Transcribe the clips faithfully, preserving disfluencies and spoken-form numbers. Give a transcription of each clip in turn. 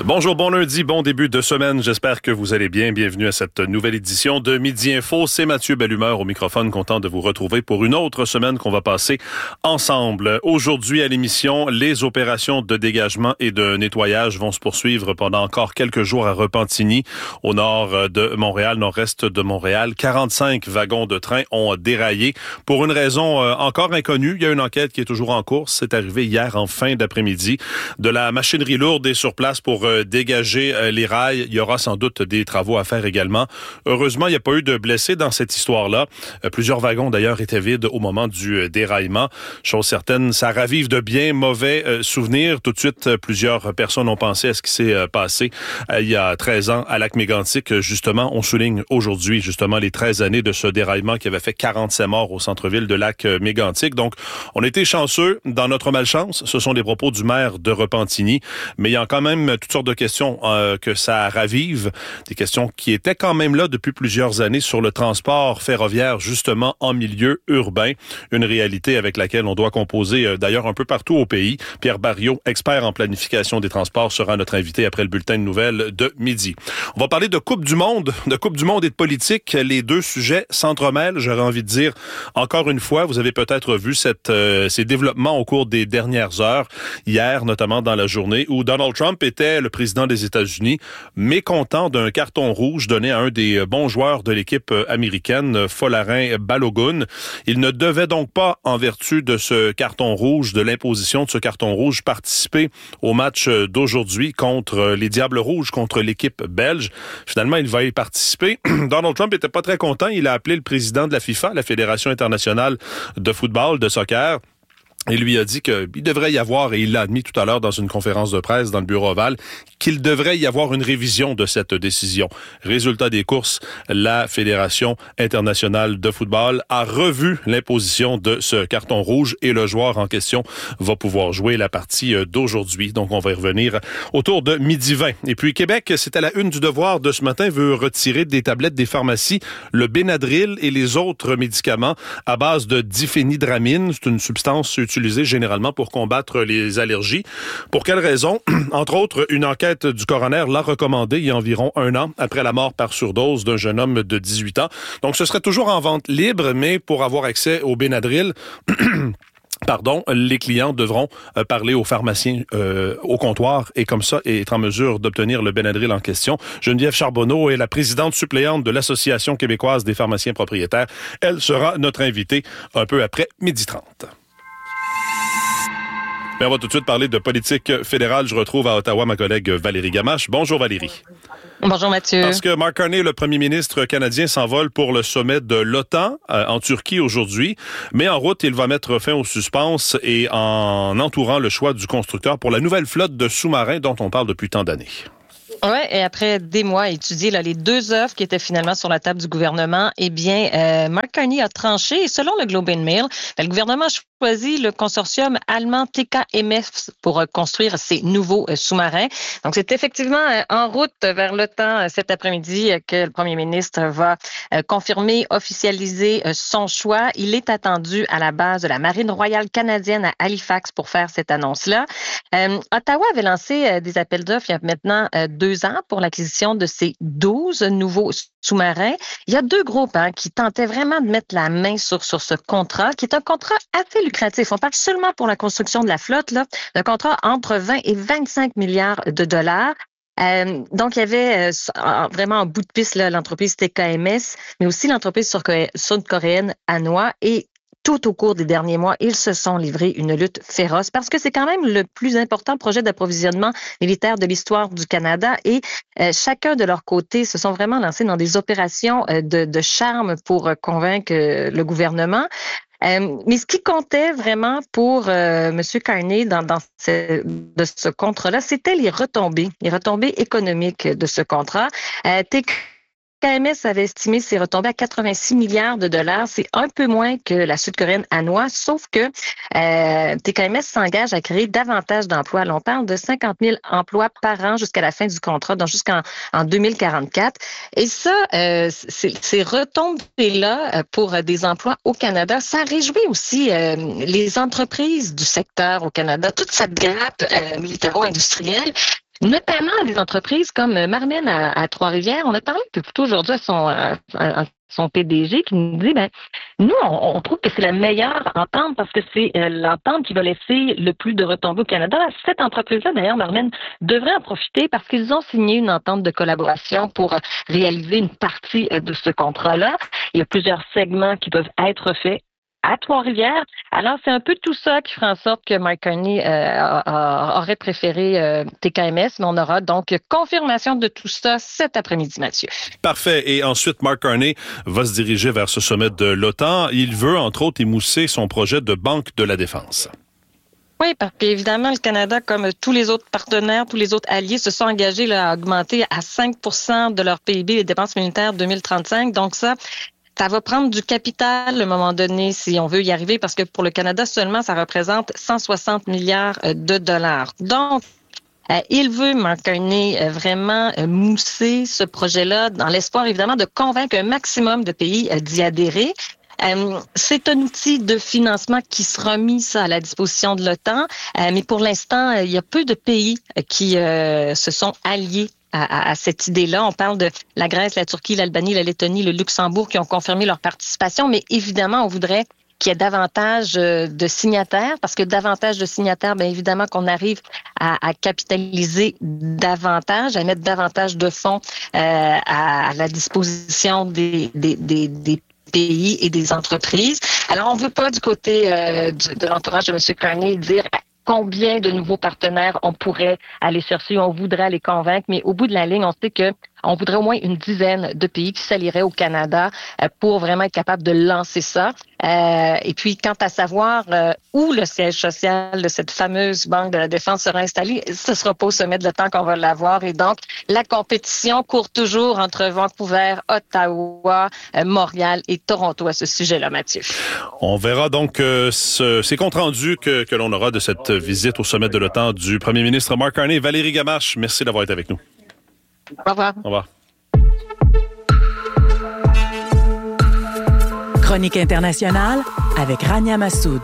Bonjour, bon lundi, bon début de semaine. J'espère que vous allez bien. Bienvenue à cette nouvelle édition de Midi Info. C'est Mathieu Bellumeur au microphone, content de vous retrouver pour une autre semaine qu'on va passer ensemble. Aujourd'hui à l'émission, les opérations de dégagement et de nettoyage vont se poursuivre pendant encore quelques jours à Repentigny, au nord de Montréal, nord-est de Montréal. quarante-cinq wagons de train ont déraillé pour une raison encore inconnue. Il y a une enquête qui est toujours en cours. C'est arrivé hier en fin d'après-midi. De la machinerie lourde est sur place pour dégager les rails. Il y aura sans doute des travaux à faire également. Heureusement, il n'y a pas eu de blessés dans cette histoire-là. Plusieurs wagons, d'ailleurs, étaient vides au moment du déraillement. Chose certaine, ça ravive de bien mauvais souvenirs. Tout de suite, plusieurs personnes ont pensé à ce qui s'est passé il y a treize ans à Lac-Mégantic. Justement, on souligne aujourd'hui, justement, les treize années de ce déraillement qui avait fait quarante-sept morts au centre-ville de Lac-Mégantic. Donc, on était chanceux dans notre malchance. Ce sont les propos du maire de Repentigny. Mais il y a quand même toutes sortes de questions euh, que ça ravive, des questions qui étaient quand même là depuis plusieurs années sur le transport ferroviaire, justement en milieu urbain, une réalité avec laquelle on doit composer euh, d'ailleurs un peu partout au pays. Pierre Barriot, expert en planification des transports, sera notre invité après le bulletin de nouvelles de midi. On va parler de Coupe du Monde, de Coupe du Monde et de politique. Les deux sujets s'entremêlent, j'aurais envie de dire, encore une fois, vous avez peut-être vu cette, euh, ces développements au cours des dernières heures, hier notamment dans la journée, où Donald Trump était le président des États-Unis, mécontent d'un carton rouge donné à un des bons joueurs de l'équipe américaine, Folarin Balogun. Il ne devait donc pas, en vertu de ce carton rouge, de l'imposition de ce carton rouge, participer au match d'aujourd'hui contre les Diables Rouges, contre l'équipe belge. Finalement, il va y participer. Donald Trump était pas très content. Il a appelé le président de la FIFA, la Fédération internationale de football, de soccer, et lui a dit qu'il devrait y avoir, et il l'a admis tout à l'heure dans une conférence de presse dans le bureau ovale, qu'il devrait y avoir une révision de cette décision. Résultat des courses, la Fédération internationale de football a revu l'imposition de ce carton rouge et le joueur en question va pouvoir jouer la partie d'aujourd'hui. Donc, on va y revenir autour de midi vingt. Et puis, Québec, c'est à la une du Devoir de ce matin, veut retirer des tablettes des pharmacies le Benadryl et les autres médicaments à base de diphénhydramine. C'est une substance utilisée généralement pour combattre les allergies. Pour quelles raisons? Entre autres, une enquête du coroner l'a recommandé il y a environ un an après la mort par surdose d'un jeune homme de dix-huit ans. Donc, ce serait toujours en vente libre, mais pour avoir accès au Benadryl, Pardon, les clients devront euh, parler aux pharmaciens euh, au comptoir et comme ça être en mesure d'obtenir le Benadryl en question. Geneviève Charbonneau est la présidente suppléante de l'Association québécoise des pharmaciens propriétaires. Elle sera notre invitée un peu après midi trente. Mais on va tout de suite parler de politique fédérale. Je retrouve à Ottawa ma collègue Valérie Gamache. Bonjour Valérie. Bonjour Mathieu. Parce que Mark Carney, le premier ministre canadien, s'envole pour le sommet de l'OTAN euh, en Turquie aujourd'hui. Mais en route, il va mettre fin au suspense et en entourant le choix du constructeur pour la nouvelle flotte de sous-marins dont on parle depuis tant d'années. Oui, et après des mois à étudier là, les deux offres qui étaient finalement sur la table du gouvernement, eh bien, euh, Mark Carney a tranché. Et selon le Globe and Mail, ben, le gouvernement a choisi le consortium allemand T K M S pour euh, construire ces nouveaux euh, sous-marins. Donc, c'est effectivement euh, en route vers l'OTAN euh, cet après-midi euh, que le premier ministre va euh, confirmer, officialiser euh, son choix. Il est attendu à la base de la Marine royale canadienne à Halifax pour faire cette annonce-là. Euh, Ottawa avait lancé euh, des appels d'offres il y a maintenant euh, deux ans pour l'acquisition de ces douze nouveaux sous-marins. Il y a deux groupes hein, qui tentaient vraiment de mettre la main sur, sur ce contrat, qui est un contrat assez lucratif. On parle seulement pour la construction de la flotte, là, d'un contrat entre vingt et vingt-cinq milliards de dollars. Euh, donc, il y avait euh, vraiment en bout de piste là, l'entreprise T K M S, mais aussi l'entreprise sud-coréenne Hanwha et tout au cours des derniers mois, ils se sont livrés une lutte féroce parce que c'est quand même le plus important projet d'approvisionnement militaire de l'histoire du Canada et euh, chacun de leur côté se sont vraiment lancés dans des opérations euh, de, de charme pour euh, convaincre euh, le gouvernement. Euh, mais ce qui comptait vraiment pour euh, M. Carney dans, dans ce, de ce contrat-là, c'était les retombées, les retombées économiques de ce contrat. Euh, T K M S avait estimé ses retombées à quatre-vingt-six milliards de dollars. C'est un peu moins que la sud-coréenne Hanwha, sauf que euh, T K M S s'engage à créer davantage d'emplois. On parle de cinquante mille emplois par an jusqu'à la fin du contrat, donc jusqu'en en deux mille quarante-quatre. Et ça, euh, c'est, ces retombées-là pour des emplois au Canada, ça réjouit aussi euh, les entreprises du secteur au Canada, toute cette grappe euh, militaro-industrielle. notamment des entreprises comme Marmen à, à Trois-Rivières. On a parlé plus tôt aujourd'hui à son, à, à son P D G qui nous dit, ben, nous, on, on trouve que c'est la meilleure entente parce que c'est euh, l'entente qui va laisser le plus de retombées au Canada. Cette entreprise-là, d'ailleurs, Marmen, devrait en profiter parce qu'ils ont signé une entente de collaboration pour réaliser une partie de ce contrat-là. Il y a plusieurs segments qui peuvent être faits à Trois-Rivières. Alors, c'est un peu tout ça qui fera en sorte que Mark Carney euh, a, a, aurait préféré euh, T K M S, mais on aura donc confirmation de tout ça cet après-midi, Mathieu. Parfait. Et ensuite, Mark Carney va se diriger vers ce sommet de l'OTAN. Il veut, entre autres, émousser son projet de banque de la défense. Oui, parce qu'évidemment, le Canada, comme tous les autres partenaires, tous les autres alliés, se sont engagés là, à augmenter à cinq pour cent de leur P I B les dépenses militaires deux mille trente-cinq. Donc ça, ça va prendre du capital à un moment donné si on veut y arriver, parce que pour le Canada seulement, ça représente cent soixante milliards de dollars. Donc, euh, il veut, Mark Carney, euh, vraiment euh, mousser ce projet-là dans l'espoir, évidemment, de convaincre un maximum de pays euh, d'y adhérer. Euh, c'est un outil de financement qui sera mis ça, à la disposition de l'OTAN, euh, mais pour l'instant, euh, il y a peu de pays euh, qui euh, se sont alliés À, à cette idée-là. On parle de la Grèce, la Turquie, l'Albanie, la Lettonie, le Luxembourg qui ont confirmé leur participation, mais évidemment, on voudrait qu'il y ait davantage de signataires, parce que davantage de signataires, bien évidemment qu'on arrive à, à capitaliser davantage, à mettre davantage de fonds euh, à, à la disposition des, des, des, des pays et des entreprises. Alors, on ne veut pas du côté euh, du, de l'entourage de M. Carney dire combien de nouveaux partenaires on pourrait aller chercher, on voudrait les convaincre, mais au bout de la ligne, on sait que on voudrait au moins une dizaine de pays qui s'allieraient au Canada euh, pour vraiment être capable de lancer ça. Euh, et puis, quant à savoir euh, où le siège social de cette fameuse Banque de la Défense sera installé, ce sera pas au sommet de l'OTAN qu'on va l'avoir. Et donc, la compétition court toujours entre Vancouver, Ottawa, euh, Montréal et Toronto à ce sujet-là, Mathieu. On verra donc euh, ce, ces comptes rendus que, que l'on aura de cette visite au sommet de l'OTAN du premier ministre Mark Carney. Valérie Gamache, merci d'avoir été avec nous. Au revoir. Au revoir. Chronique internationale avec Rania Massoud.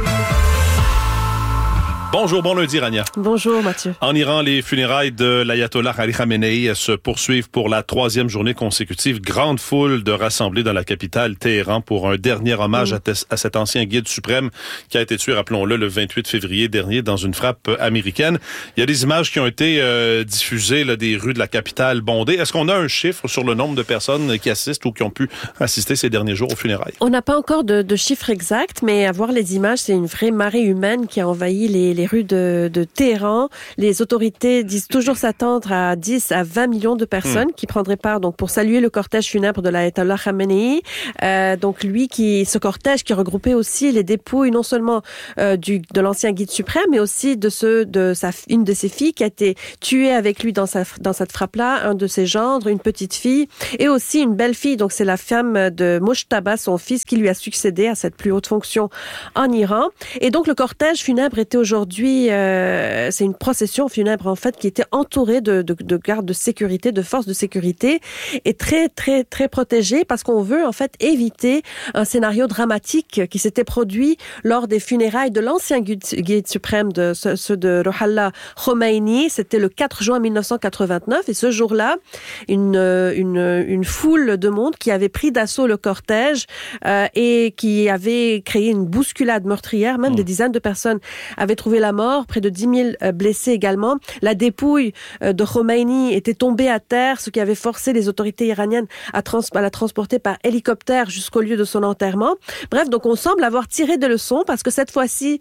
Bonjour, bon lundi, Rania. Bonjour, Mathieu. En Iran, les funérailles de l'ayatollah Ali Khamenei se poursuivent pour la troisième journée consécutive. Grande foule de rassemblés dans la capitale, Téhéran, pour un dernier hommage mmh. à, te- à cet ancien guide suprême qui a été tué, rappelons-le, le vingt-huit février dernier dans une frappe américaine. Il y a des images qui ont été euh, diffusées là, des rues de la capitale bondées. Est-ce qu'on a un chiffre sur le nombre de personnes qui assistent ou qui ont pu assister ces derniers jours aux funérailles? On n'a pas encore de, de chiffre exact, mais à voir les images, c'est une vraie marée humaine qui a envahi les, les rues de, de Téhéran. Les autorités disent toujours s'attendre à dix à vingt millions de personnes mmh. qui prendraient part donc pour saluer le cortège funèbre de l'ayatollah Khamenei. Euh, donc lui qui, ce cortège qui regroupait aussi les dépouilles non seulement euh, du de l'ancien guide suprême, mais aussi de ceux de sa une de ses filles qui a été tuée avec lui dans sa dans cette frappe-là, un de ses gendres, une petite fille et aussi une belle fille. Donc c'est la femme de Mojtaba, son fils, qui lui a succédé à cette plus haute fonction en Iran. Et donc le cortège funèbre était aujourd'hui Euh, c'est une procession funèbre en fait qui était entourée de, de, de gardes de sécurité, de forces de sécurité et très très très protégée parce qu'on veut en fait éviter un scénario dramatique qui s'était produit lors des funérailles de l'ancien guide, guide suprême de ceux ce de Ruhollah Khomeini. C'était le quatre juin mille neuf cent quatre-vingt-neuf et ce jour-là, une une une foule de monde qui avait pris d'assaut le cortège euh, et qui avait créé une bousculade meurtrière. Même mmh. des dizaines de personnes avaient trouvé la mort. Près de dix mille blessés également. La dépouille de Khomeini était tombée à terre, ce qui avait forcé les autorités iraniennes à, trans- à la transporter par hélicoptère jusqu'au lieu de son enterrement. Bref, donc on semble avoir tiré des leçons parce que cette fois-ci,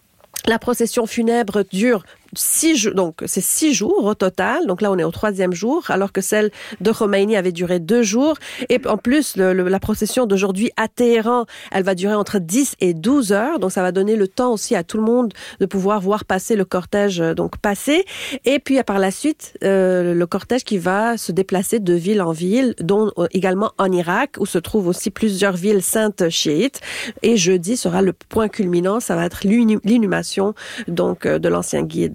la procession funèbre dure six jours, donc c'est six jours au total. Donc là, on est au troisième jour, alors que celle de Khomeini avait duré deux jours. Et en plus, le, le, la procession d'aujourd'hui à Téhéran, elle va durer entre dix et douze heures. Donc ça va donner le temps aussi à tout le monde de pouvoir voir passer le cortège, donc passer. Et puis par la suite, euh, le cortège qui va se déplacer de ville en ville, dont également en Irak, où se trouvent aussi plusieurs villes saintes chiites. Et jeudi sera le point culminant, ça va être l'inhumation donc de l'ancien guide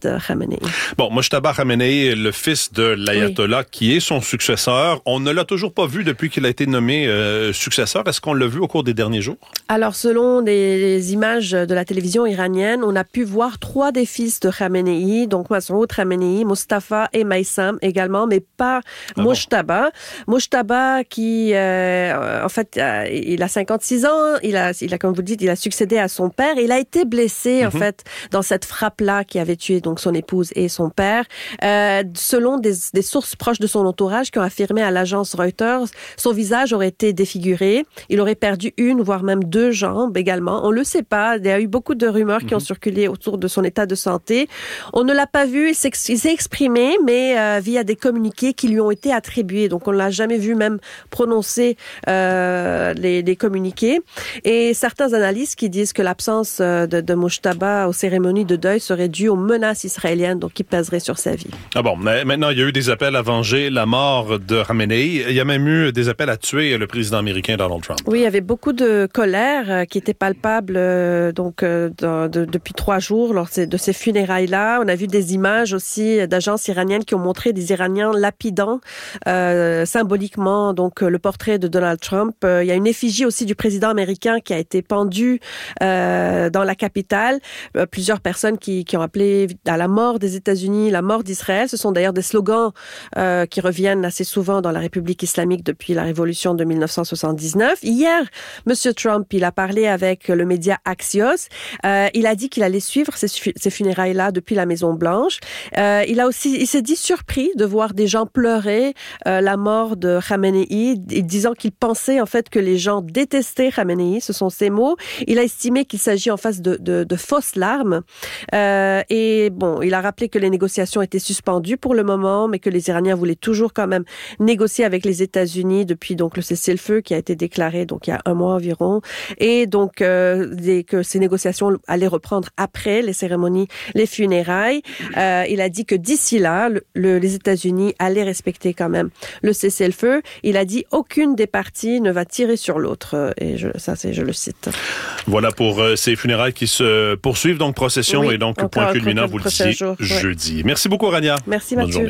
de Khamenei. Bon, Mojtaba Khamenei, le fils de l'ayatollah, oui. qui est son successeur, on ne l'a toujours pas vu depuis qu'il a été nommé euh, successeur. Est-ce qu'on l'a vu au cours des derniers jours? Alors, selon des images de la télévision iranienne, on a pu voir trois des fils de Khamenei, donc Massoud Khamenei, Mustafa et Maïsam également, mais pas ah Mojtaba. Bon. Mojtaba qui, euh, en fait, euh, il a cinquante-six ans, il a, il a, comme vous le dites, il a succédé à son père. Il a été blessé, mm-hmm. en fait, dans cette frappe-là qui avait tué donc son épouse et son père. Euh, selon des, des sources proches de son entourage qui ont affirmé à l'agence Reuters, son visage aurait été défiguré. Il aurait perdu une, voire même deux jambes également. On le sait pas. Il y a eu beaucoup de rumeurs mm-hmm. qui ont circulé autour de son état de santé. On ne l'a pas vu. Il s'est, il s'est exprimé, mais euh, via des communiqués qui lui ont été attribués. Donc, on ne l'a jamais vu même prononcer euh, les, les communiqués. Et certains analystes qui disent que l'absence de, de Mojtaba aux cérémonies de deuil serait due aux menaces israéliennes, donc qui pèseraient sur sa vie. Ah bon, mais maintenant, il y a eu des appels à venger la mort de Khamenei. Il y a même eu des appels à tuer le président américain Donald Trump. Oui, il y avait beaucoup de colère euh, qui était palpable euh, donc euh, de, de, depuis trois jours lors de ces funérailles-là. On a vu des images aussi d'agences iraniennes qui ont montré des Iraniens lapidant euh, symboliquement donc le portrait de Donald Trump. Euh, il y a une effigie aussi du président américain qui a été pendue euh, dans la capitale. Euh, plusieurs personnes qui, qui ont appelé à la mort des États-Unis, la mort d'Israël. Ce sont d'ailleurs des slogans euh, qui reviennent assez souvent dans la République islamique depuis la révolution de dix-neuf cent soixante-dix-neuf. Hier, M. Trump, il a parlé avec le média Axios. Euh, il a dit qu'il allait suivre ces, ces funérailles-là depuis la Maison-Blanche. Euh, il a aussi, il s'est dit surpris de voir des gens pleurer euh, la mort de Khamenei, disant qu'il pensait en fait que les gens détestaient Khamenei. Ce sont ses mots. Il a estimé qu'il s'agit en face de, de, de fausses larmes. Euh, et bon, il a rappelé que les négociations étaient suspendues pour le moment, mais que les Iraniens voulaient toujours quand même négocier avec les États-Unis depuis donc le cessez-le-feu qui a été déclaré donc il y a un mois environ, et donc euh, des, que ces négociations allaient reprendre après les cérémonies, les funérailles. Euh, il a dit que d'ici là, le, le, les États-Unis allaient respecter quand même le cessez-le-feu. Il a dit aucune des parties ne va tirer sur l'autre. Et je, ça, c'est, je le cite. Voilà pour euh, ces funérailles qui se poursuivent, donc procession oui, et donc point culminant, vous le disiez, jour, jeudi. Ouais. Merci beaucoup, Rania. Merci, Bonne Mathieu. journée.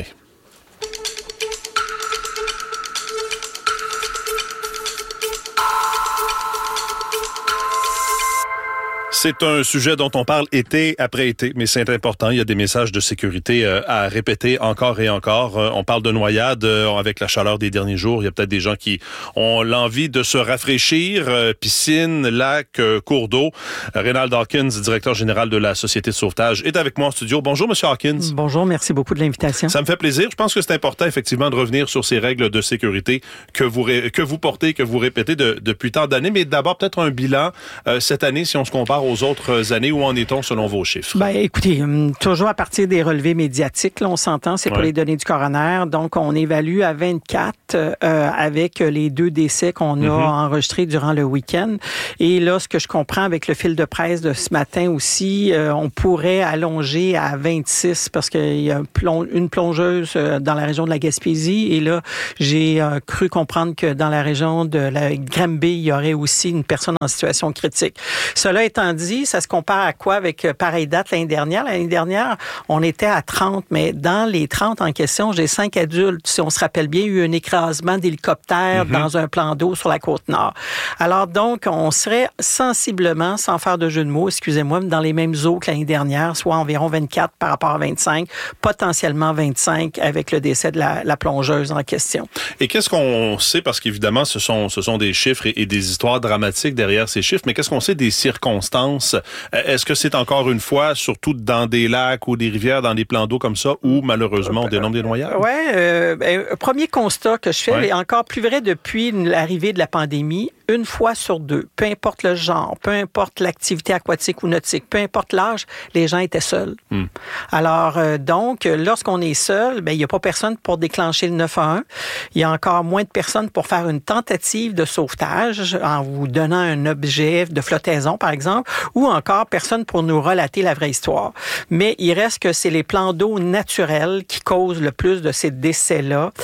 C'est un sujet dont on parle été après été, mais c'est important. Il y a des messages de sécurité euh, à répéter encore et encore. Euh, on parle de noyade euh, avec la chaleur des derniers jours. Il y a peut-être des gens qui ont l'envie de se rafraîchir. Euh, piscine, lac, euh, cours d'eau. Euh, Reynald Hawkins, directeur général de la Société de sauvetage, est avec moi en studio. Bonjour, Monsieur Hawkins. Bonjour, merci beaucoup de l'invitation. Ça me fait plaisir. Je pense que c'est important, effectivement, de revenir sur ces règles de sécurité que vous, ré- que vous portez, que vous répétez de, depuis tant d'années. Mais d'abord, peut-être un bilan euh, cette année, si on se compare aux autres années. Où en est-on selon vos chiffres? Ben, écoutez, toujours à partir des relevés médiatiques, là, on s'entend, c'est ouais. pour les données du coroner. Donc, on évalue à vingt-quatre euh, avec les deux décès qu'on a mm-hmm. enregistrés durant le week-end. Et là, ce que je comprends avec le fil de presse de ce matin aussi, euh, on pourrait allonger à vingt-six parce qu'il y a une plongeuse dans la région de la Gaspésie. Et là, j'ai euh, cru comprendre que dans la région de la Granby, il y aurait aussi une personne en situation critique. Cela étant dit, ça se compare à quoi avec pareille date l'année dernière? L'année dernière, on était à trente, mais dans les trente en question, j'ai cinq adultes. Si on se rappelle bien, il y a eu un écrasement d'hélicoptère mm-hmm. dans un plan d'eau sur la Côte-Nord. Alors donc, on serait sensiblement, sans faire de jeu de mots, excusez-moi, dans les mêmes eaux que l'année dernière, soit environ vingt-quatre par rapport à vingt-cinq, potentiellement vingt-cinq avec le décès de la, la plongeuse en question. Et qu'est-ce qu'on sait? Parce qu'évidemment, ce sont, ce sont des chiffres et, et des histoires dramatiques derrière ces chiffres, mais qu'est-ce qu'on sait des circonstances? Est-ce que c'est encore une fois, surtout dans des lacs ou des rivières, dans des plans d'eau comme ça, où malheureusement on dénombre des noyades? Oui. Euh, ben, premier constat que je fais, ouais. est encore plus vrai depuis l'arrivée de la pandémie. Une fois sur deux, peu importe le genre, peu importe l'activité aquatique ou nautique, peu importe l'âge, les gens étaient seuls. Hmm. Alors, euh, donc, lorsqu'on est seul, ben, il n'y a pas personne pour déclencher le neuf un un. Il y a encore moins de personnes pour faire une tentative de sauvetage en vous donnant un objet de flottaison, par exemple, ou encore personne pour nous relater la vraie histoire. Mais il reste que c'est les plans d'eau naturels qui causent le plus de ces décès-là.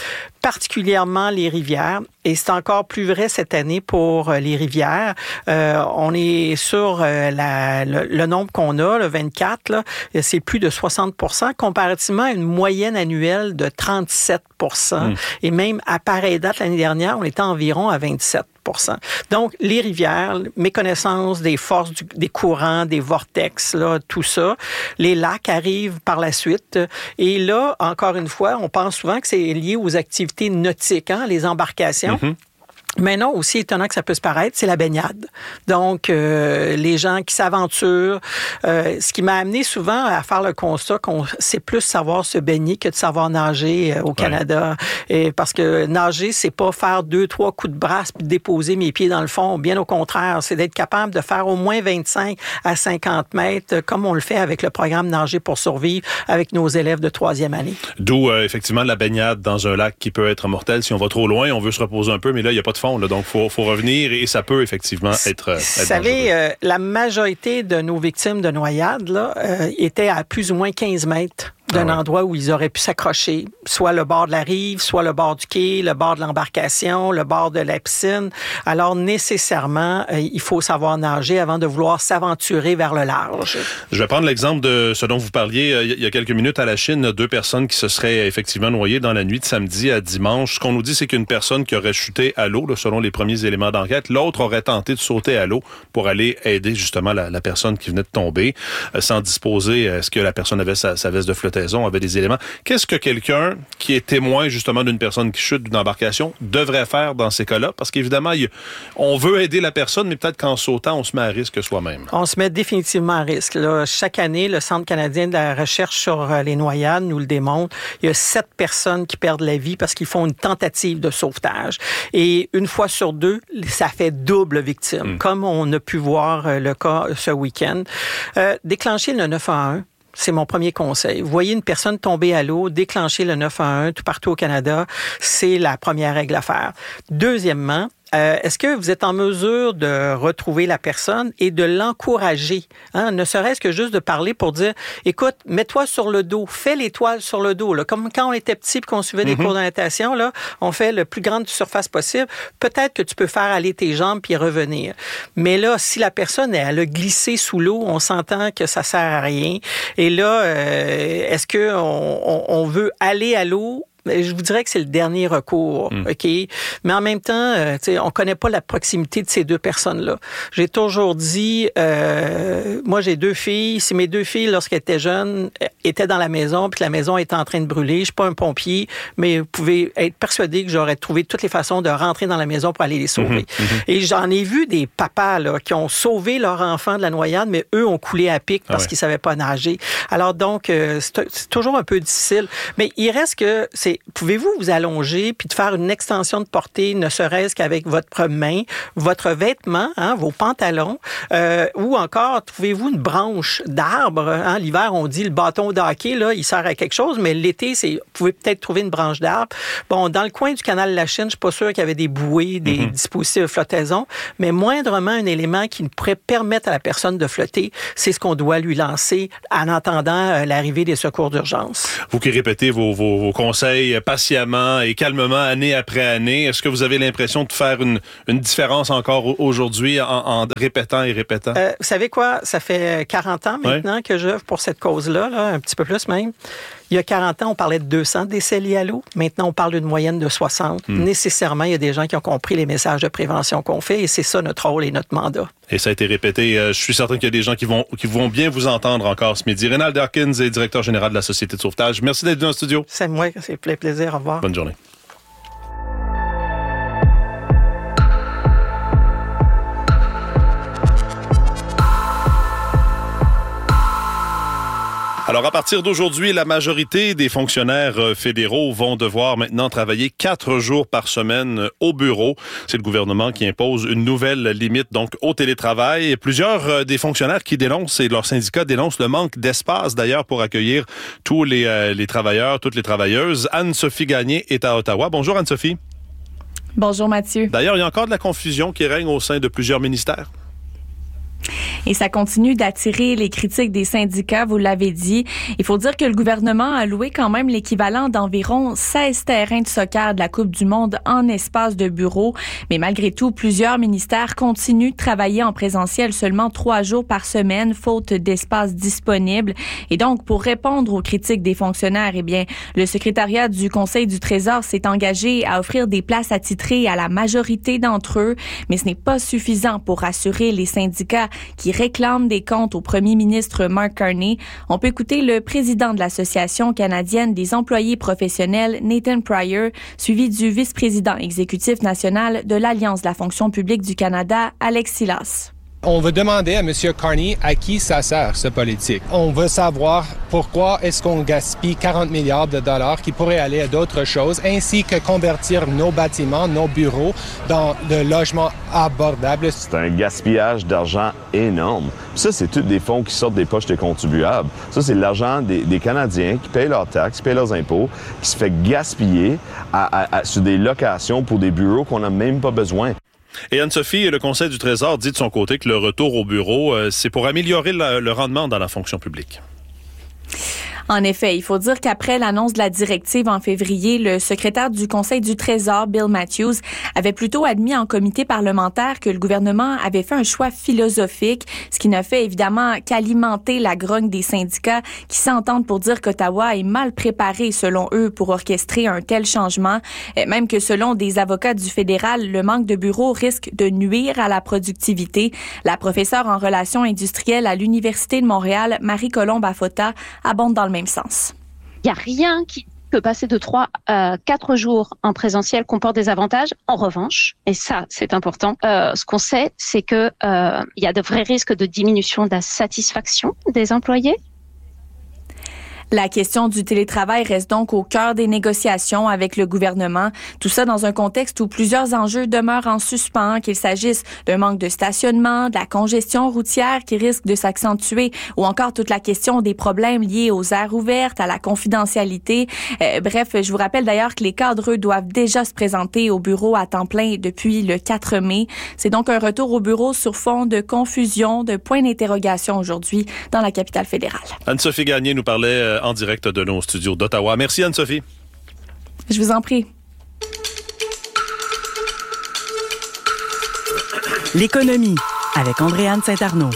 particulièrement les rivières. Et c'est encore plus vrai cette année pour euh, les rivières. Euh, on est sur euh, la, le, le nombre qu'on a, le vingt-quatre, là, c'est plus de soixante pour cent, comparativement à une moyenne annuelle de trente-sept pour cent. Mmh. Et même à pareille date l'année dernière, on était environ à vingt-sept pour cent. Donc, les rivières, méconnaissance des forces du, des courants, des vortex, là, tout ça. Les lacs arrivent par la suite. Et là, encore une fois, on pense souvent que c'est lié aux activités nautiques, hein, les embarcations. Mm-hmm. Mais non, aussi étonnant que ça peut se paraître, c'est la baignade. Donc, euh, les gens qui s'aventurent, euh, ce qui m'a amené souvent à faire le constat qu'on sait plus savoir se baigner que de savoir nager euh, au Canada. Ouais. Et parce que nager, c'est pas faire deux, trois coups de brasse puis déposer mes pieds dans le fond. Bien au contraire, c'est d'être capable de faire au moins vingt-cinq à cinquante mètres, comme on le fait avec le programme Nager pour survivre avec nos élèves de troisième année. D'où, euh, effectivement, la baignade dans un lac qui peut être mortel. Si on va trop loin, on veut se reposer un peu, mais là, il n'y a pas de fond, là, donc faut, faut revenir et ça peut effectivement être, être Vous savez, euh, la majorité de nos victimes de noyade là, euh, étaient à plus ou moins quinze mètres d'un ah ouais. endroit où ils auraient pu s'accrocher, soit le bord de la rive, soit le bord du quai, le bord de l'embarcation, le bord de la piscine. Alors, nécessairement, euh, il faut savoir nager avant de vouloir s'aventurer vers le large. Je vais prendre l'exemple de ce dont vous parliez euh, il y a quelques minutes à la Chine, deux personnes qui se seraient effectivement noyées dans la nuit de samedi à dimanche. Ce qu'on nous dit, c'est qu'une personne qui aurait chuté à l'eau, là, selon les premiers éléments d'enquête, l'autre aurait tenté de sauter à l'eau pour aller aider justement la, la personne qui venait de tomber, euh, sans disposer, est-ce que la personne avait sa, sa veste de flottaison, avait des éléments. Qu'est-ce que quelqu'un qui est témoin justement d'une personne qui chute d'une embarcation devrait faire dans ces cas-là? Parce qu'évidemment, il, on veut aider la personne, mais peut-être qu'en sautant, on se met à risque soi-même. On se met définitivement à risque. Là, chaque année, le Centre canadien de la recherche sur les noyades nous le démontre. Il y a sept personnes qui perdent la vie parce qu'ils font une tentative de sauvetage. Et une fois sur deux, ça fait double victime, mmh. comme on a pu voir le cas ce week-end. Euh, déclencher le neuf un un. C'est mon premier conseil. Vous voyez une personne tomber à l'eau, déclencher le neuf un un tout partout au Canada, c'est la première règle à faire. Deuxièmement, Euh, est-ce que vous êtes en mesure de retrouver la personne et de l'encourager? Hein? Ne serait-ce que juste de parler pour dire, écoute, mets-toi sur le dos, fais l'étoile sur le dos. Là. Comme quand on était petit et qu'on suivait mm-hmm. des cours de natation, là, on fait le plus grande surface possible. Peut-être que tu peux faire aller tes jambes puis revenir. Mais là, si la personne, elle a glissé sous l'eau, on s'entend que ça sert à rien. Et là, euh, est-ce qu'on on, on veut aller à l'eau? Je vous dirais que c'est le dernier recours, mmh. OK? Mais en même temps, euh, tu sais, on connaît pas la proximité de ces deux personnes-là. J'ai toujours dit, euh, moi, j'ai deux filles. Si mes deux filles, lorsqu'elles étaient jeunes, étaient dans la maison, puis que la maison était en train de brûler, je suis pas un pompier, mais vous pouvez être persuadé que j'aurais trouvé toutes les façons de rentrer dans la maison pour aller les sauver. Mmh. Mmh. Et j'en ai vu des papas, là, qui ont sauvé leur enfant de la noyade, mais eux ont coulé à pic parce ah ouais. qu'ils savaient pas nager. Alors donc, euh, c'est, c'est toujours un peu difficile. Mais il reste que c'est pouvez-vous vous allonger puis de faire une extension de portée, ne serait-ce qu'avec votre main, votre vêtement, hein, vos pantalons, euh, ou encore, trouvez-vous une branche d'arbre. Hein, l'hiver, on dit le bâton d'hockey, là, il sert à quelque chose, mais l'été, c'est, vous pouvez peut-être trouver une branche d'arbre. Bon, dans le coin du canal de la Chine, je suis pas sûr qu'il y avait des bouées, des mm-hmm. dispositifs de flottaison, mais moindrement un élément qui pourrait permettre à la personne de flotter, c'est ce qu'on doit lui lancer en attendant euh, l'arrivée des secours d'urgence. Vous qui répétez vos, vos, vos conseils patiemment et calmement, année après année, est-ce que vous avez l'impression de faire une, une différence encore aujourd'hui en, en répétant et répétant? Euh, vous savez quoi? Ça fait quarante ans maintenant ouais. que j'œuvre pour cette cause-là, là, un petit peu plus même. Il y a quarante ans, on parlait de deux cents décès liés à l'eau. Maintenant, on parle d'une moyenne de soixante. Hmm. Nécessairement, il y a des gens qui ont compris les messages de prévention qu'on fait et c'est ça notre rôle et notre mandat. Et ça a été répété. Euh, je suis certain qu'il y a des gens qui vont, qui vont bien vous entendre encore ce midi. Reynald Hawkins est directeur général de la Société de sauvetage. Merci d'être venu en studio. C'est moi, c'est un plaisir. Au revoir. Bonne journée. Alors, à partir d'aujourd'hui, la majorité des fonctionnaires fédéraux vont devoir maintenant travailler quatre jours par semaine au bureau. C'est le gouvernement qui impose une nouvelle limite donc au télétravail. Plusieurs des fonctionnaires qui dénoncent et leurs syndicats dénoncent le manque d'espace d'ailleurs pour accueillir tous les, euh, les travailleurs, toutes les travailleuses. Anne-Sophie Gagné est à Ottawa. Bonjour Anne-Sophie. Bonjour Mathieu. D'ailleurs, il y a encore de la confusion qui règne au sein de plusieurs ministères. Et ça continue d'attirer les critiques des syndicats, vous l'avez dit. Il faut dire que le gouvernement a loué quand même l'équivalent d'environ seize terrains de soccer de la Coupe du monde en espace de bureau. Mais malgré tout, plusieurs ministères continuent de travailler en présentiel seulement trois jours par semaine, faute d'espace disponible. Et donc, pour répondre aux critiques des fonctionnaires, eh bien, le secrétariat du Conseil du Trésor s'est engagé à offrir des places attitrées à la majorité d'entre eux, mais ce n'est pas suffisant pour rassurer les syndicats qui réclament des comptes au premier ministre Mark Carney. On peut écouter le président de l'Association canadienne des employés professionnels, Nathan Pryor, suivi du vice-président exécutif national de l'Alliance de la fonction publique du Canada, Alex Silas. On veut demander à M. Carney à qui ça sert, ce politique. On veut savoir pourquoi est-ce qu'on gaspille quarante milliards de dollars qui pourraient aller à d'autres choses, ainsi que convertir nos bâtiments, nos bureaux, dans de logements abordables. C'est un gaspillage d'argent énorme. Puis ça, c'est tous des fonds qui sortent des poches des contribuables. Ça, c'est l'argent des, des Canadiens qui payent leurs taxes, qui payent leurs impôts, qui se fait gaspiller à, à, à, sur des locations pour des bureaux qu'on n'a même pas besoin. Et Anne-Sophie, le Conseil du Trésor dit de son côté que le retour au bureau, euh, c'est pour améliorer le, le rendement dans la fonction publique. En effet, il faut dire qu'après l'annonce de la directive en février, le secrétaire du Conseil du Trésor, Bill Matthews, avait plutôt admis en comité parlementaire que le gouvernement avait fait un choix philosophique, ce qui n'a fait évidemment qu'alimenter la grogne des syndicats qui s'entendent pour dire qu'Ottawa est mal préparé, selon eux, pour orchestrer un tel changement. Même que selon des avocats du fédéral, le manque de bureaux risque de nuire à la productivité. La professeure en relations industrielles à l'Université de Montréal, Marie-Colombe Afota, abonde dans le même sens. Il n'y a rien qui peut passer de trois à quatre jours en présentiel comporte des avantages. En revanche, et ça c'est important, euh, ce qu'on sait, c'est que euh, il y a de vrais risques de diminution de la satisfaction des employés. La question du télétravail reste donc au cœur des négociations avec le gouvernement. Tout ça dans un contexte où plusieurs enjeux demeurent en suspens, qu'il s'agisse d'un manque de stationnement, de la congestion routière qui risque de s'accentuer ou encore toute la question des problèmes liés aux aires ouvertes, à la confidentialité. Euh, bref, je vous rappelle d'ailleurs que les cadres eux, doivent déjà se présenter au bureau à temps plein depuis le quatre mai. C'est donc un retour au bureau sur fond de confusion, de points d'interrogation aujourd'hui dans la capitale fédérale. Anne-Sophie Gagné nous parlait euh, en direct de nos studios d'Ottawa. Merci Anne-Sophie. Je vous en prie. L'économie avec Andréanne Saint-Arnaud.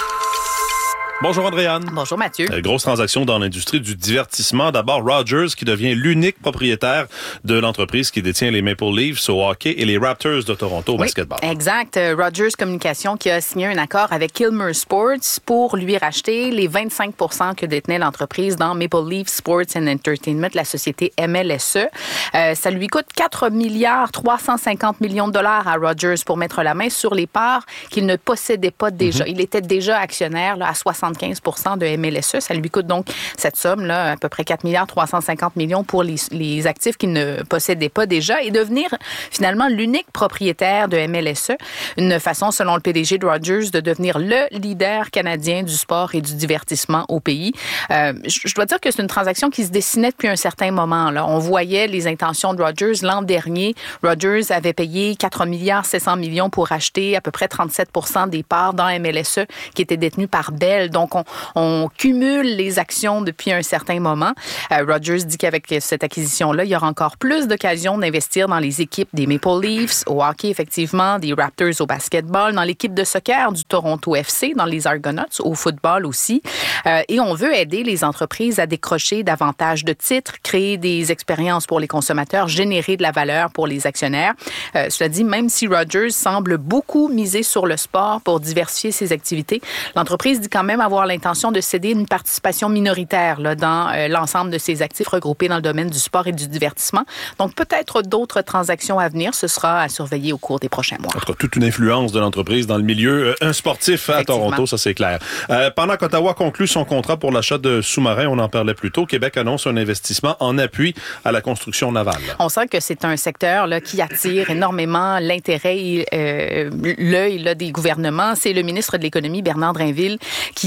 Bonjour Andréanne. Bonjour Mathieu. Euh, grosse transaction dans l'industrie du divertissement. D'abord, Rogers qui devient l'unique propriétaire de l'entreprise qui détient les Maple Leafs au hockey et les Raptors de Toronto au oui, basketball. Exact. Rogers Communications qui a signé un accord avec Kilmer Sports pour lui racheter les vingt-cinq pour cent que détenait l'entreprise dans Maple Leaf Sports and Entertainment, la société M L S E. Euh, ça lui coûte quatre milliards trois cent cinquante millions de dollars à Rogers pour mettre la main sur les parts qu'il ne possédait pas déjà. Mm-hmm. Il était déjà actionnaire là, à soixante-quinze pour cent de M L S E. Ça lui coûte donc cette somme, là, à peu près quatre milliards trois cent cinquante millions pour les, les actifs qu'il ne possédait pas déjà et devenir finalement l'unique propriétaire de M L S E. Une façon, selon le P D G de Rogers, de devenir le leader canadien du sport et du divertissement au pays. Euh, je dois dire que c'est une transaction qui se dessinait depuis un certain moment. Là. On voyait les intentions de Rogers. L'an dernier, Rogers avait payé quatre milliards sept cents millions pour acheter à peu près trente-sept pour cent des parts dans M L S E qui étaient détenues par Bell. Donc, on, on cumule les actions depuis un certain moment. Euh, Rogers dit qu'avec cette acquisition-là, il y aura encore plus d'occasions d'investir dans les équipes des Maple Leafs, au hockey, effectivement, des Raptors au basketball, dans l'équipe de soccer du Toronto F C, dans les Argonauts, au football aussi. Euh, et on veut aider les entreprises à décrocher davantage de titres, créer des expériences pour les consommateurs, générer de la valeur pour les actionnaires. Euh, cela dit, même si Rogers semble beaucoup miser sur le sport pour diversifier ses activités, l'entreprise dit quand même avoir l'intention de céder une participation minoritaire là, dans euh, l'ensemble de ses actifs regroupés dans le domaine du sport et du divertissement. Donc, peut-être d'autres transactions à venir. Ce sera à surveiller au cours des prochains mois. En tout cas, toute une influence de l'entreprise dans le milieu euh, sportif à Toronto, ça c'est clair. Euh, pendant qu'Ottawa conclut son contrat pour l'achat de sous-marins, on en parlait plus tôt, Québec annonce un investissement en appui à la construction navale. On sent que c'est un secteur là, qui attire énormément l'intérêt et euh, l'œil là, des gouvernements. C'est le ministre de l'Économie, Bernard Drinville, qui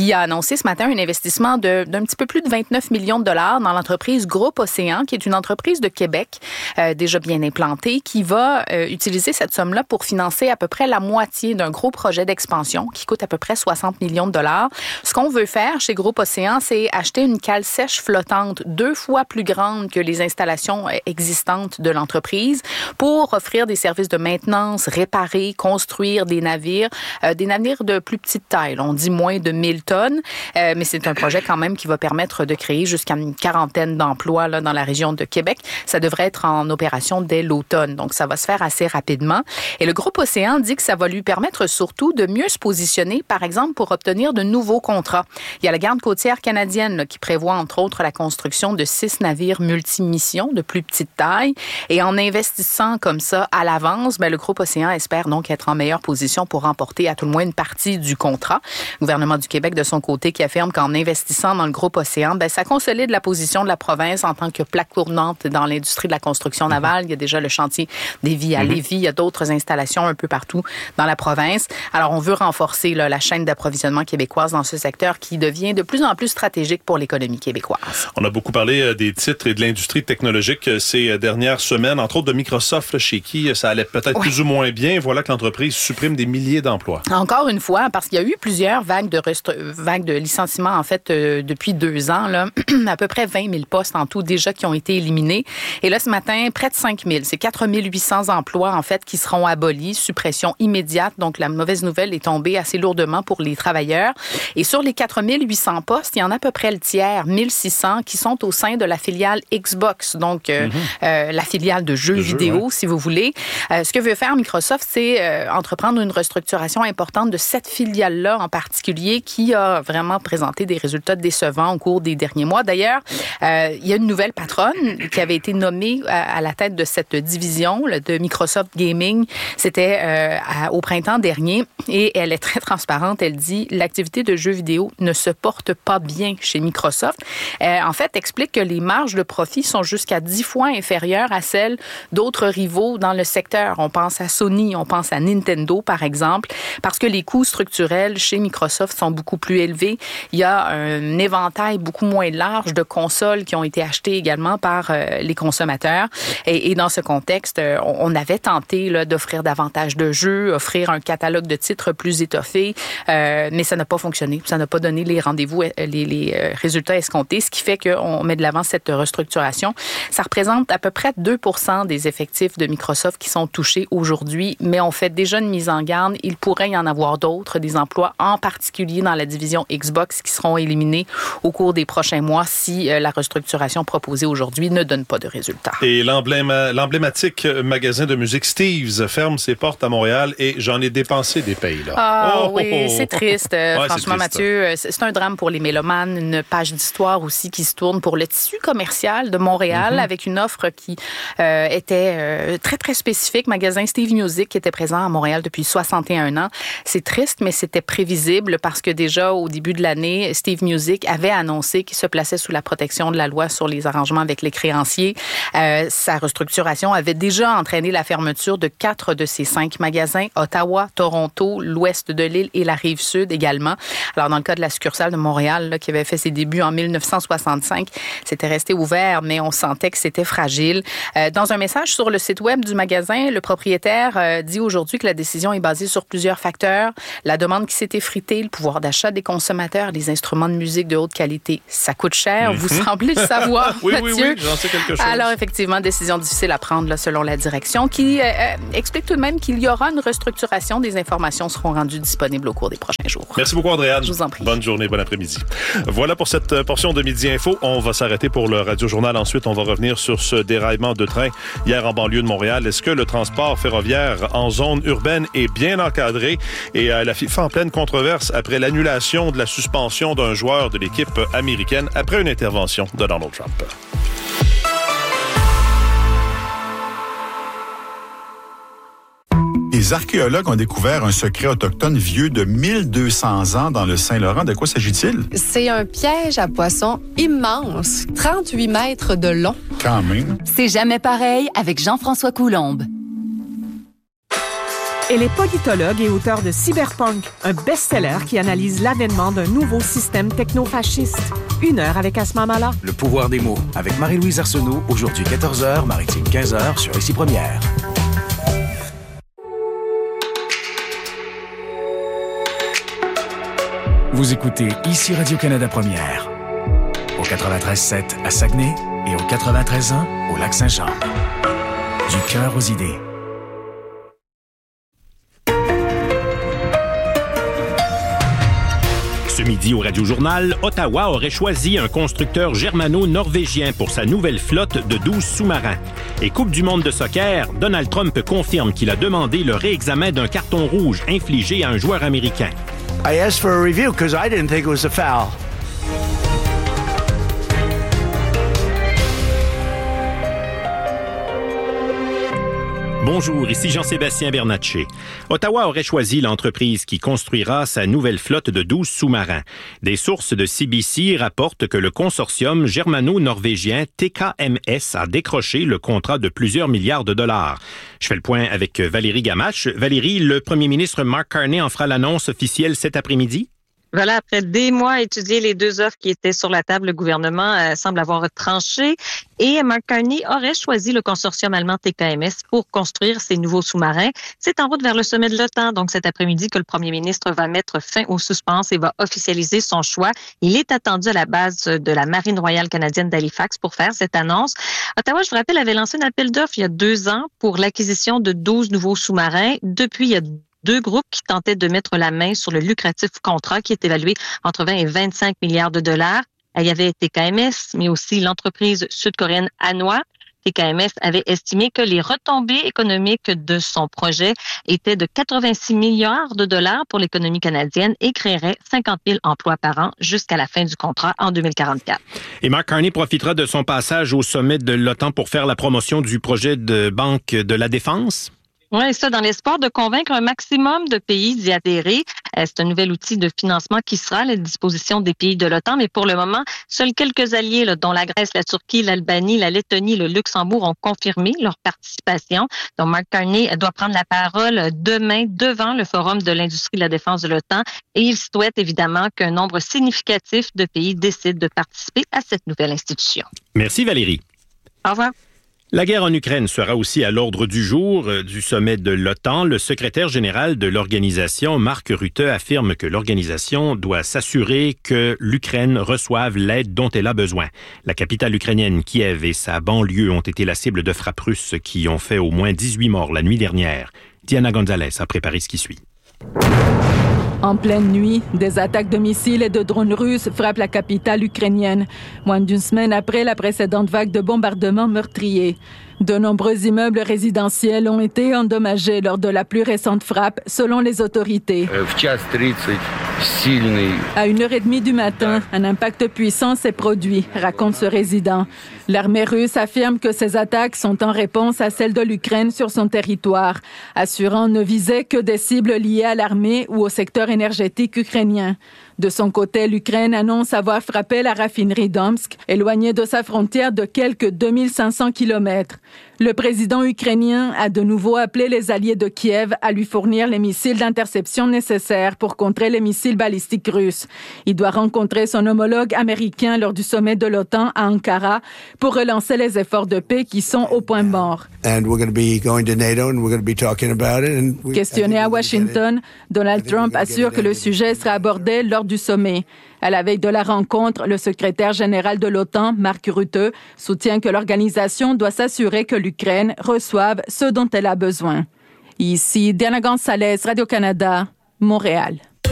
qui a annoncé ce matin un investissement de, d'un petit peu plus de vingt-neuf millions de dollars dans l'entreprise Groupe Océan, qui est une entreprise de Québec euh, déjà bien implantée, qui va euh, utiliser cette somme-là pour financer à peu près la moitié d'un gros projet d'expansion qui coûte à peu près soixante millions de dollars. Ce qu'on veut faire chez Groupe Océan, c'est acheter une cale sèche flottante deux fois plus grande que les installations existantes de l'entreprise pour offrir des services de maintenance, réparer, construire des navires, euh, des navires de plus petite taille. On dit moins de mille tonnes, euh, mais c'est un projet quand même qui va permettre de créer jusqu'à une quarantaine d'emplois là, dans la région de Québec. Ça devrait être en opération dès l'automne, donc ça va se faire assez rapidement. Et le Groupe Océan dit que ça va lui permettre surtout de mieux se positionner, par exemple, pour obtenir de nouveaux contrats. Il y a la garde côtière canadienne là, qui prévoit, entre autres, la construction de six navires multimissions de plus petite taille. Et en investissant comme ça à l'avance, ben, le Groupe Océan espère donc être en meilleure position pour remporter à tout le moins une partie du contrat. Le gouvernement du Québec, de son côté, qui affirme qu'en investissant dans le Groupe Océan, ben, ça consolide la position de la province en tant que plaque tournante dans l'industrie de la construction navale. Il y a déjà le chantier d'Évis à Lévis. Il y a d'autres installations un peu partout dans la province. Alors, on veut renforcer là, la chaîne d'approvisionnement québécoise dans ce secteur qui devient de plus en plus stratégique pour l'économie québécoise. On a beaucoup parlé des titres et de l'industrie technologique ces dernières semaines, entre autres de Microsoft, chez qui ça allait peut-être oui. plus ou moins bien. Voilà que l'entreprise supprime des milliers d'emplois. Encore une fois, parce qu'il y a eu plusieurs vagues de, restru- vagues de licenciements, en fait, euh, depuis deux ans, là, à peu près vingt mille postes en tout déjà qui ont été éliminés. Et là, ce matin, près de cinq mille. C'est quatre mille huit cents emplois, en fait, qui seront abolis. Suppression immédiate. Donc, la mauvaise nouvelle est tombée assez lourdement pour les travailleurs. Et sur les quatre mille huit cents postes, il y en a à peu près le tiers, mille six cents, qui sont au sein de la filiale Xbox. Donc, euh, mm-hmm. euh, la filiale de jeux le vidéo, jeu, ouais. si vous voulez. Euh, ce que veut faire Microsoft, c'est euh, entreprendre une restructuration importante de cette filiale-là en particulier qui a vraiment présenté des résultats décevants au cours des derniers mois. D'ailleurs, euh, il y a une nouvelle patronne qui avait été nommée à, à la tête de cette division là, de Microsoft Gaming. C'était euh, à, au printemps dernier et elle est très transparente. Elle dit « L'activité de jeux vidéo ne se porte pas bien chez Microsoft. Euh, » En fait, explique que les marges de profit sont jusqu'à dix fois inférieures à celles d'autres rivaux dans le secteur. On pense à Sony, on pense à Nintendo, par exemple, parce que les coûts structurels chez Microsoft sont beaucoup plus élevés. Il y a un éventail beaucoup moins large de consoles qui ont été achetées également par euh, les consommateurs. Et, et dans ce contexte, euh, on avait tenté là, d'offrir davantage de jeux, offrir un catalogue de titres plus étoffé, euh, mais ça n'a pas fonctionné. Ça n'a pas donné les rendez-vous, les, les euh, résultats escomptés, ce qui fait qu'on met de l'avant cette restructuration. Ça représente à peu près deux pour cent des effectifs de Microsoft qui sont touchés aujourd'hui, mais on fait déjà une mise en garde. Il pourrait y en avoir d'autres, des emplois en particulier dans la division Xbox qui seront éliminés au cours des prochains mois si euh, la restructuration proposée aujourd'hui ne donne pas de résultats. Et l'emblème, l'emblématique magasin de musique Steve's ferme ses portes à Montréal et j'en ai dépensé des payes. Là. Ah oh, oui, oh, oh. c'est triste. Ouais, franchement, c'est triste, Mathieu, c'est, c'est un drame pour les mélomanes, une page d'histoire aussi qui se tourne pour le tissu commercial de Montréal mm-hmm. avec une offre qui euh, était euh, très, très spécifique. Magasin Steve Music qui était présent à Montréal depuis soixante et un ans. C'est triste, mais c'était prévisible parce que déjà au début de l'année, Steve Music avait annoncé qu'il se plaçait sous la protection de la loi sur les arrangements avec les créanciers. Euh, sa restructuration avait déjà entraîné la fermeture de quatre de ses cinq magasins, Ottawa, Toronto, l'ouest de l'île et la rive sud également. Alors, dans le cas de la succursale de Montréal, là, qui avait fait ses débuts en dix-neuf cent soixante-cinq, c'était resté ouvert, mais on sentait que c'était fragile. Euh, dans un message sur le site web du magasin, le propriétaire euh, dit aujourd'hui que la décision est basée sur plusieurs facteurs. La demande qui s'est effritée, le pouvoir d'achat des consommateurs, les instruments de musique de haute qualité, ça coûte cher. Mm-hmm. Vous semblez le savoir, oui, Mathieu. Oui, oui, j'en sais quelque chose. Alors, effectivement, décision difficile à prendre là, selon la direction, qui euh, explique tout de même qu'il y aura une restructuration. Des informations seront rendues disponibles au cours des prochains jours. Merci beaucoup, Andréane. Je vous en prie. Bonne journée, bon après-midi. Voilà pour cette portion de Midi Info. On va s'arrêter pour le Radio-Journal. Ensuite, on va revenir sur ce déraillement de train hier en banlieue de Montréal. Est-ce que le transport ferroviaire en zone urbaine est bien encadré? Et euh, la FIFA en pleine controverse après l'annulation de la suspension d'un joueur de l'équipe américaine après une intervention de Donald Trump. Les archéologues ont découvert un secret autochtone vieux de mille deux cents ans dans le Saint-Laurent. De quoi s'agit-il? C'est un piège à poissons immense, trente-huit mètres de long. Quand même. C'est jamais pareil avec Jean-François Coulombe. Elle est politologue et auteure de Cyberpunk, un best-seller qui analyse l'avènement d'un nouveau système techno-fasciste. Une heure avec Asma Mala. Le pouvoir des mots, avec Marie-Louise Arsenault, aujourd'hui quatorze heures, Maritime quinze heures, sur Ici Première. Vous écoutez Ici Radio-Canada Première, au quatre-vingt-treize sept à Saguenay et au quatre-vingt-treize un au Lac-Saint-Jean. Du cœur aux idées. Ce midi au Radio-Journal, Ottawa aurait choisi un constructeur germano-norvégien pour sa nouvelle flotte de douze sous-marins. Et Coupe du monde de soccer, Donald Trump confirme qu'il a demandé le réexamen d'un carton rouge infligé à un joueur américain. I asked for a review because I didn't think it was a foul. Bonjour, ici Jean-Sébastien Bernatchez. Ottawa aurait choisi l'entreprise qui construira sa nouvelle flotte de douze sous-marins. Des sources de C B C rapportent que le consortium germano-norvégien T K M S a décroché le contrat de plusieurs milliards de dollars. Je fais le point avec Valérie Gamache. Valérie, le premier ministre Mark Carney en fera l'annonce officielle cet après-midi? Voilà, après des mois à étudier les deux offres qui étaient sur la table, le gouvernement euh, semble avoir tranché et Mark Carney aurait choisi le consortium allemand T K M S pour construire ces nouveaux sous-marins. C'est en route vers le sommet de l'OTAN, donc cet après-midi que le premier ministre va mettre fin au suspense et va officialiser son choix. Il est attendu à la base de la Marine royale canadienne d'Halifax pour faire cette annonce. Ottawa, je vous rappelle, avait lancé un appel d'offres il y a deux ans pour l'acquisition de douze nouveaux sous-marins. Depuis, il y a deux groupes qui tentaient de mettre la main sur le lucratif contrat qui est évalué entre vingt et vingt-cinq milliards de dollars. Il y avait T K M S, mais aussi l'entreprise sud-coréenne Hanwha. T K M S avait estimé que les retombées économiques de son projet étaient de quatre-vingt-six milliards de dollars pour l'économie canadienne et créerait cinquante mille emplois par an jusqu'à la fin du contrat en deux mille quarante-quatre. Et Mark Carney profitera de son passage au sommet de l'OTAN pour faire la promotion du projet de banque de la défense? Oui, ça, dans l'espoir de convaincre un maximum de pays d'y adhérer. Euh, c'est un nouvel outil de financement qui sera à la disposition des pays de l'OTAN, mais pour le moment, seuls quelques alliés, là, dont la Grèce, la Turquie, l'Albanie, la Lettonie, le Luxembourg, ont confirmé leur participation. Donc, Mark Carney doit prendre la parole demain devant le Forum de l'industrie de la défense de l'OTAN et il souhaite évidemment qu'un nombre significatif de pays décide de participer à cette nouvelle institution. Merci Valérie. Au revoir. La guerre en Ukraine sera aussi à l'ordre du jour du sommet de l'OTAN. Le secrétaire général de l'organisation, Mark Rutte, affirme que l'organisation doit s'assurer que l'Ukraine reçoive l'aide dont elle a besoin. La capitale ukrainienne, Kiev, et sa banlieue ont été la cible de frappes russes qui ont fait au moins dix-huit morts la nuit dernière. Diana Gonzalez a préparé ce qui suit. En pleine nuit, des attaques de missiles et de drones russes frappent la capitale ukrainienne, moins d'une semaine après la précédente vague de bombardements meurtriers. De nombreux immeubles résidentiels ont été endommagés lors de la plus récente frappe, selon les autorités. À une heure et demie du matin, un impact puissant s'est produit, raconte ce résident. L'armée russe affirme que ces attaques sont en réponse à celles de l'Ukraine sur son territoire, assurant ne viser que des cibles liées à l'armée ou au secteur énergétique ukrainien. De son côté, l'Ukraine annonce avoir frappé la raffinerie d'Omsk, éloignée de sa frontière de quelques deux mille cinq cents kilomètres. Le président ukrainien a de nouveau appelé les alliés de Kiev à lui fournir les missiles d'interception nécessaires pour contrer les missiles balistiques russes. Il doit rencontrer son homologue américain lors du sommet de l'OTAN à Ankara pour relancer les efforts de paix qui sont au point mort. Questionné à Washington, Donald Trump assure que le sujet sera abordé lors du sommet. À la veille de la rencontre, le secrétaire général de l'OTAN, Mark Rutte, soutient que l'organisation doit s'assurer que l'Ukraine reçoive ce dont elle a besoin. Ici, Diana Gonzalez, Radio-Canada, Montréal.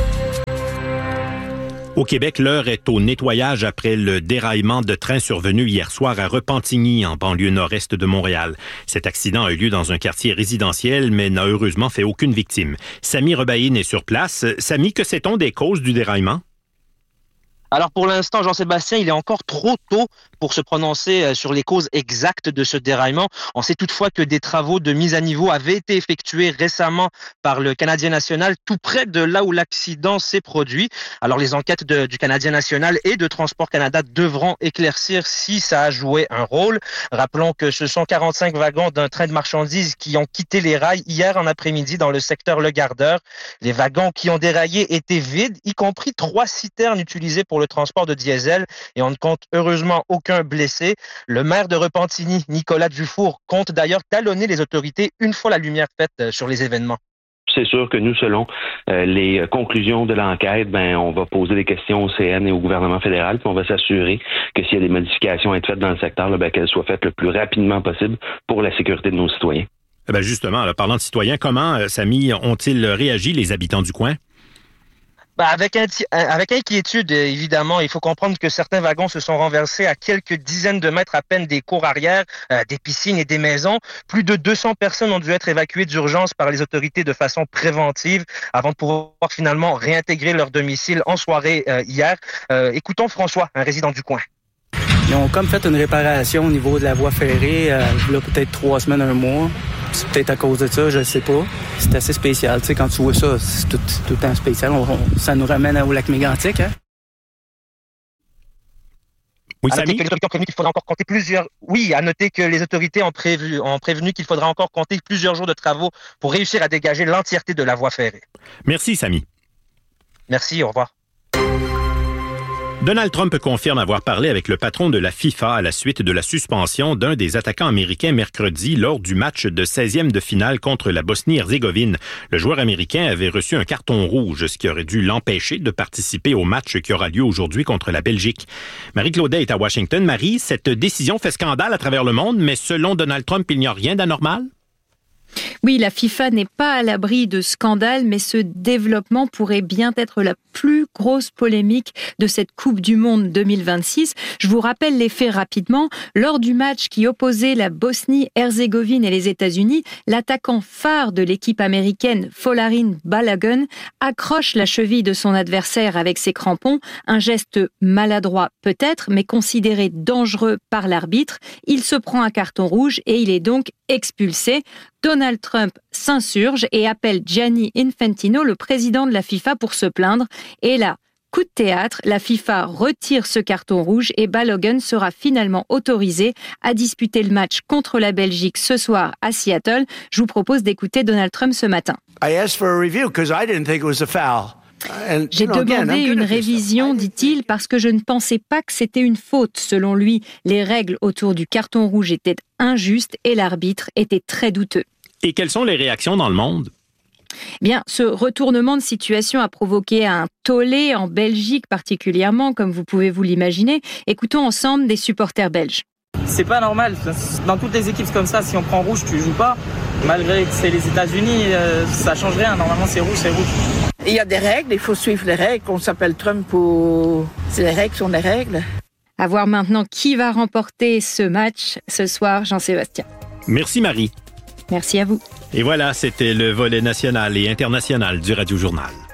Au Québec, l'heure est au nettoyage après le déraillement de train survenu hier soir à Repentigny, en banlieue nord-est de Montréal. Cet accident a eu lieu dans un quartier résidentiel, mais n'a heureusement fait aucune victime. Samy Rebaïne est sur place. Samy, que sait-on des causes du déraillement? Alors pour l'instant, Jean-Sébastien, il est encore trop tôt pour se prononcer sur les causes exactes de ce déraillement. On sait toutefois que des travaux de mise à niveau avaient été effectués récemment par le Canadien national, tout près de là où l'accident s'est produit. Alors, les enquêtes de, du Canadien national et de Transport Canada devront éclaircir si ça a joué un rôle. Rappelons que ce sont quarante-cinq wagons d'un train de marchandises qui ont quitté les rails hier en après-midi dans le secteur Le Gardeur. Les wagons qui ont déraillé étaient vides, y compris trois citernes utilisées pour le transport de diesel, et on ne compte heureusement aucun blessé. Le maire de Repentigny, Nicolas Dufour, compte d'ailleurs talonner les autorités une fois la lumière faite sur les événements. C'est sûr que nous, selon euh, les conclusions de l'enquête, ben on va poser des questions au C N et au gouvernement fédéral, puis on va s'assurer que s'il y a des modifications à être faites dans le secteur, là, ben, qu'elles soient faites le plus rapidement possible pour la sécurité de nos citoyens. Eh ben justement, là, parlant de citoyens, comment, euh, Samy, ont-ils réagi, les habitants du coin? Ben avec, inti- avec inquiétude, évidemment. Il faut comprendre que certains wagons se sont renversés à quelques dizaines de mètres à peine des cours arrière, euh, des piscines et des maisons. Plus de deux cents personnes ont dû être évacuées d'urgence par les autorités de façon préventive avant de pouvoir finalement réintégrer leur domicile en soirée euh, hier. Euh, écoutons François, un résident du coin. Ils ont comme fait une réparation au niveau de la voie ferrée, euh, là peut-être trois semaines, un mois. C'est peut-être à cause de ça, je ne sais pas. C'est assez spécial. Tu sais, quand tu vois ça, c'est tout, tout le temps spécial. On, on, ça nous ramène au lac Mégantic, hein? Oui, à noter Samy? que les autorités ont prévenu qu'il faudra encore compter plusieurs. Oui, à noter que les autorités ont prévu, ont prévenu qu'il faudra encore compter plusieurs jours de travaux pour réussir à dégager l'entièreté de la voie ferrée. Merci, Samy. Merci, au revoir. Donald Trump confirme avoir parlé avec le patron de la FIFA à la suite de la suspension d'un des attaquants américains mercredi lors du match de seizième de finale contre la Bosnie-Herzégovine. Le joueur américain avait reçu un carton rouge, ce qui aurait dû l'empêcher de participer au match qui aura lieu aujourd'hui contre la Belgique. Marie-Claudet est à Washington. Marie, cette décision fait scandale à travers le monde, mais selon Donald Trump, il n'y a rien d'anormal? Oui, la FIFA n'est pas à l'abri de scandales, mais ce développement pourrait bien être la plus grosse polémique de cette Coupe du Monde deux mille vingt-six. Je vous rappelle les faits rapidement. Lors du match qui opposait la Bosnie-Herzégovine et les États-Unis, l'attaquant phare de l'équipe américaine, Folarin Balogun, accroche la cheville de son adversaire avec ses crampons. Un geste maladroit peut-être, mais considéré dangereux par l'arbitre. Il se prend un carton rouge et il est donc expulsé. Donald Trump s'insurge et appelle Gianni Infantino, le président de la FIFA, pour se plaindre. Et là, coup de théâtre, la FIFA retire ce carton rouge et Balogun sera finalement autorisé à disputer le match contre la Belgique ce soir à Seattle. Je vous propose d'écouter Donald Trump ce matin. I asked for a review because I didn't think it was a foul. And, J'ai you know, demandé again, une révision, dit-il, parce que je ne pensais pas que c'était une faute. Selon lui, les règles autour du carton rouge étaient injustes et l'arbitre était très douteux. Et quelles sont les réactions dans le monde? Bien, ce retournement de situation a provoqué un tollé en Belgique particulièrement, comme vous pouvez vous l'imaginer. Écoutons ensemble des supporters belges. C'est pas normal. Dans toutes les équipes comme ça, si on prend rouge, tu joues pas. Malgré que c'est les États-Unis, euh, ça change rien. Normalement, c'est rouge, c'est rouge. Il y a des règles, il faut suivre les règles. On s'appelle Trump pour... C'est les règles sont les règles. À voir maintenant qui va remporter ce match ce soir, Jean-Sébastien. Merci Marie. Merci à vous. Et voilà, c'était le volet national et international du Radio Journal.